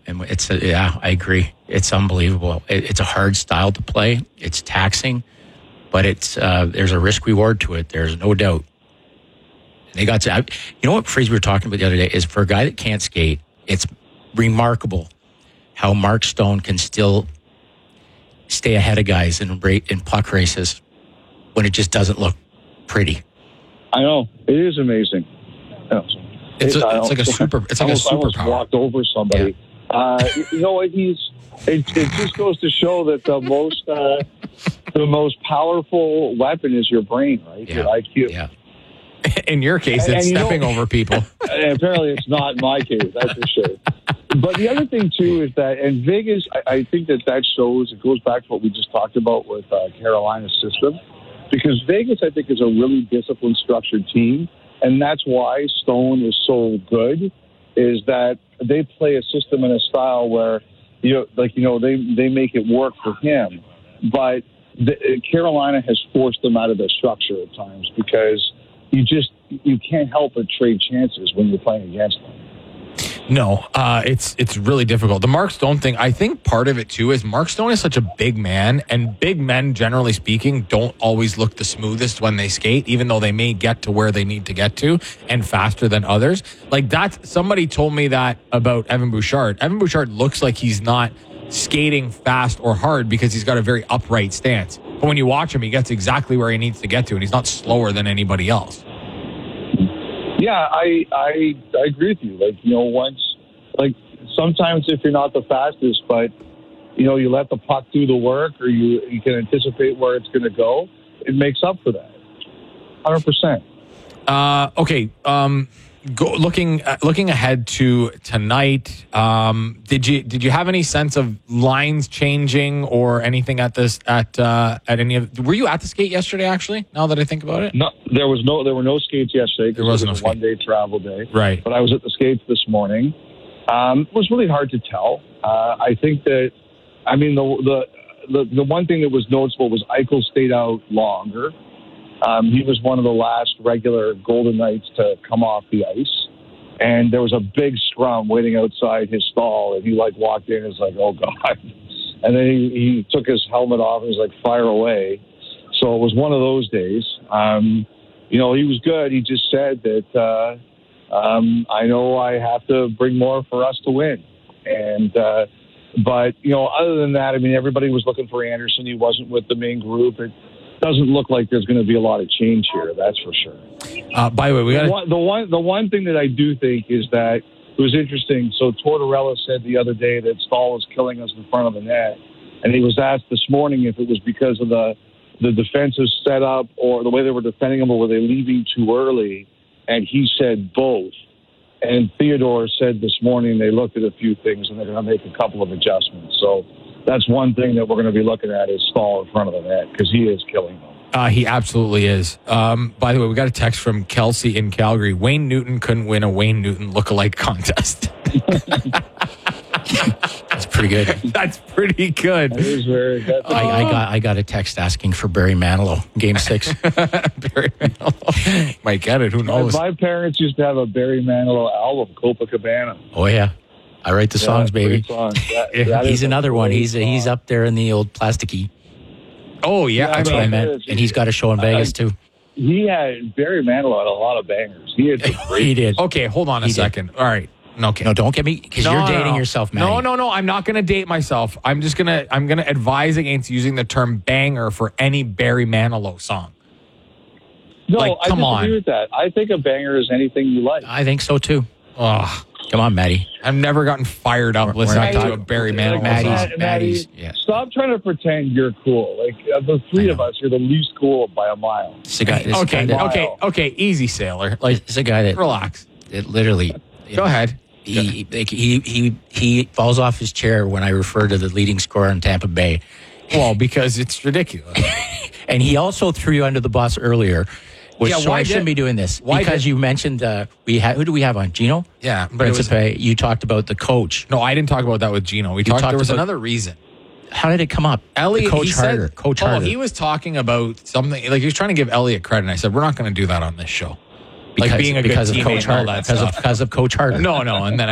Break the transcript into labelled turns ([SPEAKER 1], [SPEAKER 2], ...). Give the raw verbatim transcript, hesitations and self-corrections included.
[SPEAKER 1] And it's a, yeah, I agree. It's unbelievable. It, it's a hard style to play. It's taxing, but it's uh, there's a risk reward to it. There's no doubt. And they got to. I, you know what Fraser we were talking about the other day is for a guy that can't skate. It's remarkable how Mark Stone can still stay ahead of guys in in puck races when it just doesn't look pretty.
[SPEAKER 2] I know it is amazing.
[SPEAKER 3] It's, a, it's like a super. It's like
[SPEAKER 2] almost,
[SPEAKER 3] a superpower.
[SPEAKER 2] I walked over somebody. Yeah. Uh, you know what? He's. It, it just goes to show that the most, uh, the most powerful weapon is your brain, right?
[SPEAKER 1] Yeah.
[SPEAKER 2] Your I Q.
[SPEAKER 1] Yeah.
[SPEAKER 3] In your case,
[SPEAKER 2] and,
[SPEAKER 3] it's
[SPEAKER 2] and
[SPEAKER 3] stepping
[SPEAKER 2] know,
[SPEAKER 3] over people.
[SPEAKER 2] Apparently, it's not in my case. That's for sure. But the other thing too is that, and Vegas, I, I think that that shows. It goes back to what we just talked about with uh, Carolina's system, because Vegas, I think, is a really disciplined, structured team. And that's why Stone is so good, is that they play a system and a style where, you know, like, you know, they, they make it work for him. But the, Carolina has forced them out of their structure at times because you just, you can't help but trade chances when you're playing against them.
[SPEAKER 3] No, uh, it's it's really difficult. The Mark Stone thing, I think part of it too is Mark Stone is such a big man, and big men, generally speaking, don't always look the smoothest when they skate, even though they may get to where they need to get to and faster than others. Like that, somebody told me that about Evan Bouchard. Evan Bouchard looks like he's not skating fast or hard because he's got a very upright stance. But when you watch him, he gets exactly where he needs to get to, and he's not slower than anybody else.
[SPEAKER 2] Yeah, I, I I agree with you. Like, you know, once, like, sometimes if you're not the fastest, but, you know, you let the puck do the work or you, you can anticipate where it's going to go, it makes up for that. one hundred percent.
[SPEAKER 3] Uh, okay, um, go, looking uh, looking ahead to tonight, um, did you did you have any sense of lines changing or anything at this at uh, at any of? Were you at the skate yesterday? Actually, now that I think about it,
[SPEAKER 2] no, there was no there were no skates yesterday.
[SPEAKER 3] There wasn't
[SPEAKER 2] it was
[SPEAKER 3] no
[SPEAKER 2] a one day travel day,
[SPEAKER 3] right?
[SPEAKER 2] But I was at the skates this morning. Um, it was really hard to tell. Uh, I think that, I mean, the, the the the one thing that was noticeable was Eichel stayed out longer. Um, he was one of the last regular Golden Knights to come off the ice. And there was a big scrum waiting outside his stall. And he, like, walked in and was like, oh, God. And then he, he took his helmet off and was like, fire away. So it was one of those days. Um, you know, he was good. He just said that, uh, um, I know I have to bring more for us to win. And, uh, but, you know, other than that, I mean, everybody was looking for Anderson. He wasn't with the main group. It, doesn't look like there's going to be a lot of change here. That's for sure.
[SPEAKER 3] Uh, by the way, we got
[SPEAKER 2] the one, the one. The one thing that I do think is that it was interesting. So Tortorella said the other day that Stahl was killing us in front of the net, and he was asked this morning if it was because of the the defensive setup or the way they were defending him, or were they leaving too early? And he said both. And Theodore said this morning they looked at a few things and they're going to make a couple of adjustments. So that's one thing that we're going to be looking at is Stahl in front of the net because he is killing them.
[SPEAKER 3] Uh, he absolutely is. Um, by the way, we got a text from Kelsey in Calgary. Wayne Newton couldn't win a Wayne Newton lookalike contest.
[SPEAKER 1] That's pretty good.
[SPEAKER 3] That's pretty good.
[SPEAKER 2] That is very good.
[SPEAKER 1] I, I got I got a text asking for Barry Manilow, Game Six.
[SPEAKER 3] Barry Manilow might get it. Who knows?
[SPEAKER 2] My parents used to have a Barry Manilow album, Copacabana.
[SPEAKER 1] Oh yeah, I write the
[SPEAKER 2] Yeah,
[SPEAKER 1] songs, baby.
[SPEAKER 2] song. That,
[SPEAKER 1] Yeah,
[SPEAKER 2] that
[SPEAKER 1] he's
[SPEAKER 2] is
[SPEAKER 1] another one. He's
[SPEAKER 2] song.
[SPEAKER 1] he's up there in the old plasticky.
[SPEAKER 3] Oh yeah,
[SPEAKER 2] Yeah,
[SPEAKER 3] I
[SPEAKER 1] That's
[SPEAKER 3] mean,
[SPEAKER 1] what I
[SPEAKER 2] it
[SPEAKER 1] meant.
[SPEAKER 2] is.
[SPEAKER 1] And he's got a show in Vegas too.
[SPEAKER 2] He had Barry Manilow had a lot of bangers. He had some great.
[SPEAKER 1] He did.
[SPEAKER 3] okay, hold on a
[SPEAKER 1] He did.
[SPEAKER 3] second. All right. Okay.
[SPEAKER 1] No, don't get me because
[SPEAKER 3] No,
[SPEAKER 1] you're
[SPEAKER 3] no,
[SPEAKER 1] dating
[SPEAKER 3] no.
[SPEAKER 1] yourself, man.
[SPEAKER 3] No, no, no. I'm not going to date myself. I'm just going to I'm going to advise against using the term banger for any Barry Manilow song.
[SPEAKER 2] No,
[SPEAKER 3] Like,
[SPEAKER 2] I
[SPEAKER 3] come
[SPEAKER 2] disagree
[SPEAKER 3] on.
[SPEAKER 2] with that. I think a banger is anything you like.
[SPEAKER 1] I think so too.
[SPEAKER 3] Ugh.
[SPEAKER 1] Come on, Maddie.
[SPEAKER 3] I've never gotten fired up
[SPEAKER 1] We're-
[SPEAKER 3] listening
[SPEAKER 1] we're-
[SPEAKER 3] to a Barry Manilow
[SPEAKER 1] Maddie's-
[SPEAKER 3] song.
[SPEAKER 2] Maddie,
[SPEAKER 1] Maddie's, yeah.
[SPEAKER 2] Stop trying to pretend you're cool. Like uh, the three
[SPEAKER 1] I
[SPEAKER 2] of
[SPEAKER 1] know.
[SPEAKER 2] us, you're the least cool by a mile.
[SPEAKER 1] It's a guy. It's a
[SPEAKER 3] Okay,
[SPEAKER 1] guy that,
[SPEAKER 3] okay, okay. Easy, sailor. Like,
[SPEAKER 1] It's a guy that,
[SPEAKER 3] relax.
[SPEAKER 1] that literally.
[SPEAKER 3] Go ahead.
[SPEAKER 1] He, like, he he he falls off his chair when I refer to the leading scorer in Tampa Bay,
[SPEAKER 3] Well, because it's ridiculous.
[SPEAKER 1] and he also threw you under the bus earlier. Which,
[SPEAKER 3] Yeah,
[SPEAKER 1] so
[SPEAKER 3] why
[SPEAKER 1] I shouldn't
[SPEAKER 3] did-
[SPEAKER 1] be doing this
[SPEAKER 3] why
[SPEAKER 1] because
[SPEAKER 3] did-
[SPEAKER 1] you mentioned uh, we had who do we have on Gino?
[SPEAKER 3] Yeah, but it was,
[SPEAKER 1] Principe. You talked about the coach.
[SPEAKER 3] no, I didn't talk about that with Gino. We talked.
[SPEAKER 1] talked
[SPEAKER 3] There was
[SPEAKER 1] about-
[SPEAKER 3] another reason.
[SPEAKER 1] How did it come up?
[SPEAKER 3] Elliot,
[SPEAKER 1] the coach
[SPEAKER 3] he
[SPEAKER 1] Harder.
[SPEAKER 3] said,
[SPEAKER 1] Coach
[SPEAKER 3] oh,
[SPEAKER 1] Harder.
[SPEAKER 3] he was talking about something like he was trying to give Elliot credit. And I said, we're not going to do that on this show.
[SPEAKER 1] because,
[SPEAKER 3] like being a
[SPEAKER 1] because
[SPEAKER 3] good
[SPEAKER 1] of
[SPEAKER 3] teammate
[SPEAKER 1] Coach
[SPEAKER 3] and all
[SPEAKER 1] Harder.
[SPEAKER 3] that
[SPEAKER 1] Because of
[SPEAKER 3] stuff.
[SPEAKER 1] because of Coach Harder.
[SPEAKER 3] No, no, and then